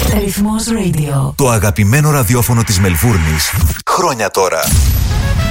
Ρυθμός Radio. Το αγαπημένο ραδιόφωνο της Μελβούρνης. Χρόνια τώρα.